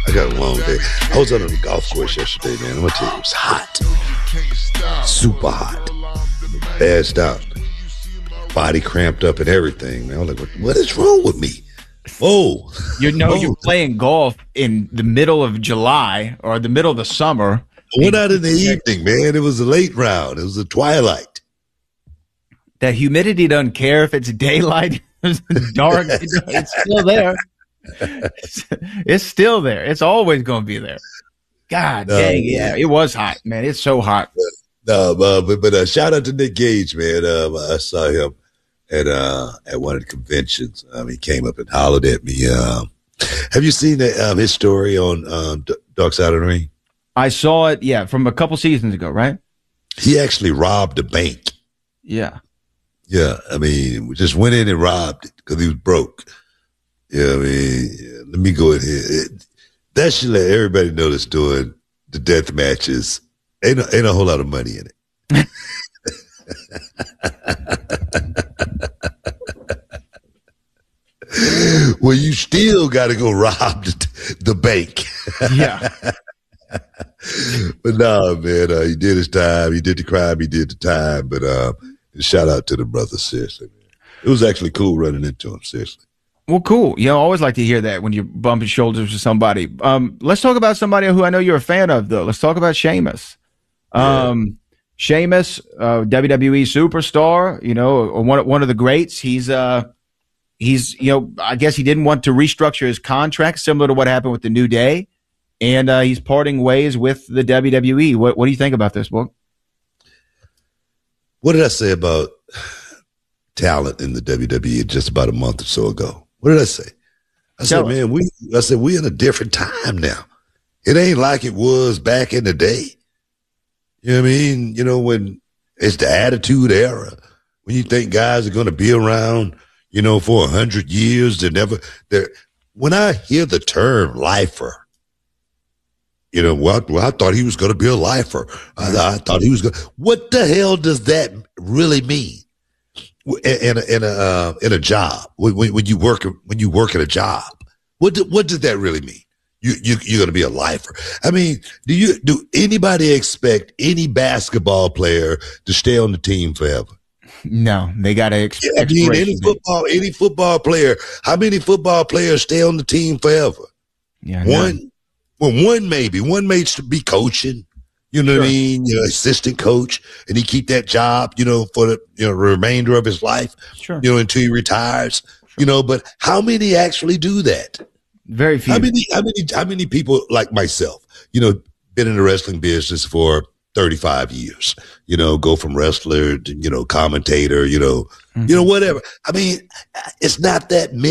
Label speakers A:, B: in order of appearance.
A: I got a long day. I was on the golf course yesterday, man. I'm gonna tell you, it was hot, super hot. Passed out, body cramped up and everything, man. I was like, what is wrong with me? Whoa.
B: You're playing golf in the middle of July or the middle of the summer.
A: I went out in the evening, man. It was a late round. It was a twilight.
B: That humidity doesn't care if it's daylight, it's dark. It's still there. It's still there. It's always going to be there. God dang, yeah. It was hot, man. It's so hot.
A: But shout out to Nick Gage, man. I saw him at one of the conventions. He came up and hollered at me. Have you seen his story on Dark Side of the Ring?
B: I saw it, yeah, from a couple seasons ago, right?
A: He actually robbed a bank.
B: Yeah.
A: Yeah, we just went in and robbed it because he was broke. Yeah, let me go ahead. That should let everybody know that's doing the death matches. Ain't a whole lot of money in it. Well, you still got to go rob the bank.
B: Yeah.
A: But no, man, he did his time. He did the crime. He did the time. But shout out to the brother, seriously, man. It was actually cool running into him, seriously.
B: Well, cool. I always like to hear that when you're bumping shoulders with somebody. Let's talk about somebody who I know you're a fan of, though. Let's talk about Sheamus. Sheamus, WWE superstar, one of the greats. He's I guess he didn't want to restructure his contract, similar to what happened with the New Day, and he's parting ways with the WWE. What do you think about this, book?
A: What did I say about talent in the WWE just about a month or so ago? What did I say? I said, man, we're in a different time now. It ain't like it was back in the day. You know what I mean? When it's the Attitude Era, when you think guys are going to be around, for 100 years, when I hear the term lifer, I thought he was going to be a lifer. I thought he was going. What the hell does that really mean? In a job, when you work at a job, what does that really mean? You're going to be a lifer. Do anybody expect any basketball player to stay on the team forever?
B: No, they got to expect.
A: Any football player. How many football players stay on the team forever?
B: Yeah,
A: one. Well, one may be coaching. You know what I mean? Assistant coach, and he keep that job, for the remainder of his life, until he retires. But how many actually do that?
B: Very few.
A: How many people like myself, been in the wrestling business for 35 years, go from wrestler to, commentator, whatever. It's not that many.